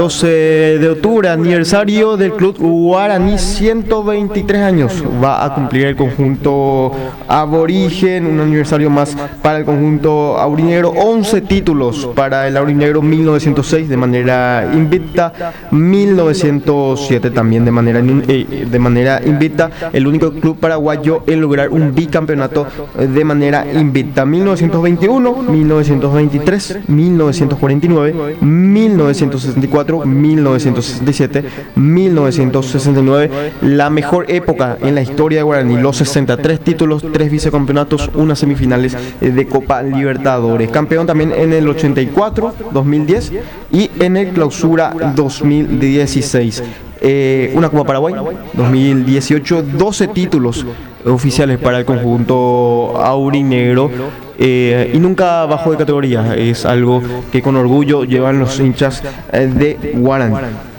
12 de octubre, aniversario del Club Guaraní, 123 años va a cumplir el conjunto aborigen, un aniversario más para el conjunto aurinegro, 11 títulos para el aurinegro, 1906 de manera invicta, 1907 también de manera invicta, el único club paraguayo en lograr un bicampeonato de manera invicta, 1921, 1923, 1949, 1964, 1967, 1969, la mejor época en la historia de Guaraní, los 63 títulos, 3 vicecampeonatos, unas semifinales de Copa Libertadores, campeón también en el 84, 2010 y en el Clausura 2016. Una Copa Paraguay 2018, 12 títulos oficiales para el conjunto aurinegro, y nunca bajó de categoría. Es algo que con orgullo llevan los hinchas de Guaraní.